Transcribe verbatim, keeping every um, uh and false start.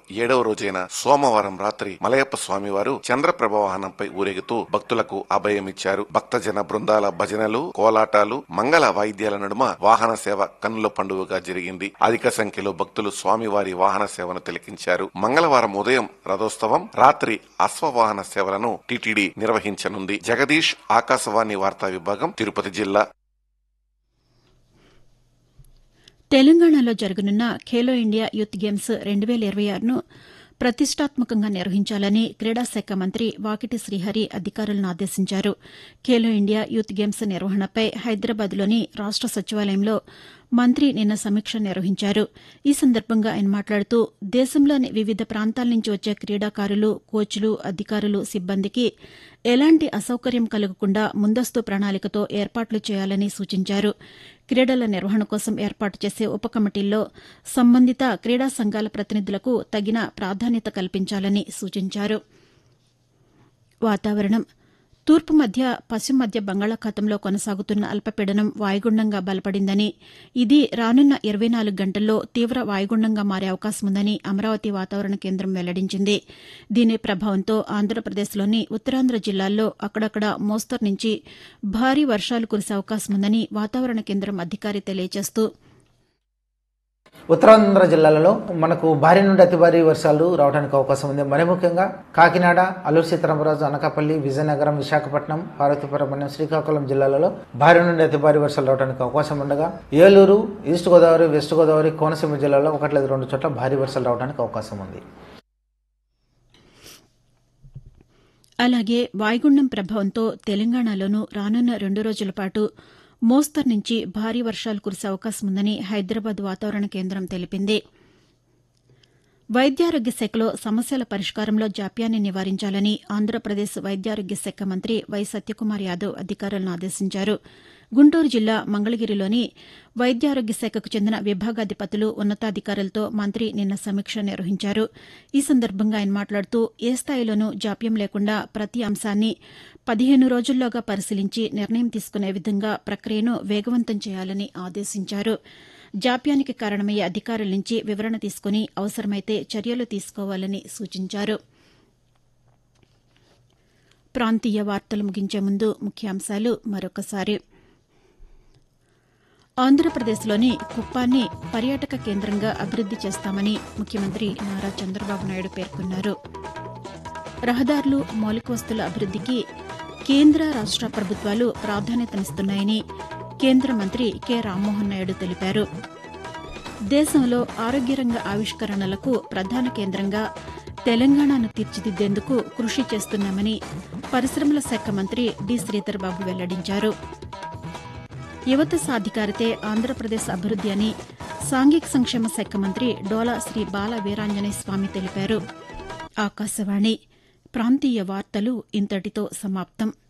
ఏడవ రోజైన సోమవారం రాత్రి మలయప్ప స్వామివారు చంద్రప్రభ వాహనంపై ఊరేగుతూ భక్తులకు అభయమిచ్చారు. భక్తజన బృందాల భజనలు, కోలాటాలు, మంగళ వాయిద్యాల నడుమ వాహన సేవ కన్నుల పండుగగా జరిగింది. అధిక సంఖ్యలో భక్తులు స్వామివారి వాహన సేవను తిలకించారు. మంగళవారం ఉదయం రథోత్సవం, రాత్రి అశ్వవాహన సేవలను టీటీడీ నిర్వహించనుంది. జగదీష్, ఆకాశవాణి వార్తా విభాగం, తిరుపతి జిల్లా. తెలంగాణలో జరగనున్న ఖేలో ఇండియా యూత్ గేమ్స్ రెండు వేల ఇరవై ఆరును ప్రతిష్టాత్మకంగా నిర్వహించాలని క్రీడాశాఖ మంత్రి వాకిటి శ్రీహరి అధికారులను ఆదేశించారు. ఖేలో ఇండియా యూత్ గేమ్స్ నిర్వహణపై హైదరాబాద్లోని రాష్ట సచివాలయంలో మంత్రి నిన్న సమీక్ష నిర్వహించారు. ఈ సందర్భంగా ఆయన మాట్లాడుతూ దేశంలోని వివిధ ప్రాంతాల నుంచి వచ్చే క్రీడాకారులు, కోచ్లు, అధికారులు, సిబ్బందికి ఎలాంటి అసౌకర్యం కలగకుండా ముందస్తు ప్రణాళికతో ఏర్పాట్లు చేయాలని సూచించారు. క్రీడల నిర్వహణ కోసం ఏర్పాటు చేసే ఉప కమిటీల్లో సంబంధిత క్రీడా సంఘాల ప్రతినిధులకు తగిన ప్రాధాన్యత కల్పించాలని సూచించారు. వాతావరణం. తూర్పు మధ్య పశ్చిమ మధ్య బంగాళాఖాతంలో కొనసాగుతున్న అల్పపీడనం వాయుగుండంగా బలపడిందని, ఇది రానున్న ఇరవై నాలుగు గంటల్లో తీవ్ర వాయుగుండంగా మారే అవకాశముందని అమరావతి వాతావరణ కేంద్రం వెల్లడించింది. దీని ప్రభావంతో ఆంధ్రప్రదేశ్లోని ఉత్తరాంధ్ర జిల్లాల్లో అక్కడక్కడ మోస్తరు నుంచి భారీ వర్షాలు కురిసే అవకాశముందని వాతావరణ కేంద్రం అధికారి తెలియజేస్తూ, ఉత్తరాంధ్ర జిల్లాలలో మనకు భారీ నుండి అతి భారీ వర్షాలు రావడానికి అవకాశం ఉంది. మరి ముఖ్యంగా కాకినాడ, అల్లూరు సీతారామరాజు, అనకాపల్లి, విజయనగరం, విశాఖపట్నం, పార్వతీపురం, శ్రీకాకుళం జిల్లాలలో భారీ నుండి అతి భారీ వర్షాలు రావడానికి అవకాశం ఉండగా ఏలూరు, ఈస్ట్ గోదావరి, వెస్ట్ గోదావరి, కోనసీమ జిల్లాలో ఒకటి లేదా రెండు చోట్ల భారీ వర్షాలు రావడానికి అవకాశం ఉంది. అలాగే వాయుగుండం ప్రభావంతో తెలంగాణలోనూ రానున్న రెండు రోజుల పాటు మోస్తరు నుంచి భారీ వర్షాలు కురిసే అవకాశం ఉందని హైదరాబాద్ వాతావరణ కేంద్రం తెలిపింది. వైద్యారోగ్య శాఖలో సమస్యల పరిష్కారంలో జాప్యాన్ని నివారించాలని ఆంధ్రప్రదేశ్ వైద్యారోగ్య శాఖ మంత్రి వై సత్యకుమార్ యాదవ్ అధికారులను ఆదేశించారు. గుంటూరు జిల్లా మంగళగిరిలోని వైద్యారోగ్య శాఖకు చెందిన విభాగాధిపతులు, ఉన్నతాధికారులతో మంత్రి నిన్న సమీక్ష నిర్వహించారు. ఈ సందర్భంగా ఆయన మాట్లాడుతూ ఏ స్థాయిలోనూ జాప్యం లేకుండా ప్రతి అంశాన్ని పదిహేను రోజుల్లోగా పరిశీలించి నిర్ణయం తీసుకునే విధంగా ప్రక్రియను వేగవంతం చేయాలని ఆదేశించారు. జాప్యానికి కారణమయ్యే అధికారుల నుంచి వివరణ తీసుకుని అవసరమైతే చర్యలు తీసుకోవాలని సూచించారు. ప్రాంతీయ వార్తలు ముగించే ముందు ముఖ్యాంశాలు మరొకసారి. ఆంధ్రప్రదేశ్లోని కుప్పాన్ని పర్యాటక కేంద్రంగా అభివృద్ది చేస్తామని ముఖ్యమంత్రి నారా చంద్రబాబు నాయుడు పేర్కొన్నారు. రహదారులు, మౌలిక వస్తుల అభివృద్దికి కేంద్ర రాష్ట ప్రభుత్వాలు ప్రాధాన్యతనిస్తున్నాయని కేంద్ర మంత్రి కె రామ్మోహన్ నాయుడు తెలిపారు. దేశంలో ఆరోగ్యరంగ ఆవిష్కరణలకు ప్రధాన కేంద్రంగా తెలంగాణను తీర్చిదిద్దేందుకు కృషి చేస్తున్నామని పరిశ్రమల శాఖ మంత్రి డి శ్రీధర్బాబు వెల్లడించారు. యువత సాధికారితే ఆంధ్రప్రదేశ్ అభివృద్ది అని సాంఘిక సంక్షేమ శాఖ మంత్రి డోలా శ్రీ బాల వీరాంజనేయ స్వామి తెలిపారు. ఆకాశవాణి ప్రాంతీయ వార్తలు ఇంతటితో సమాప్తం.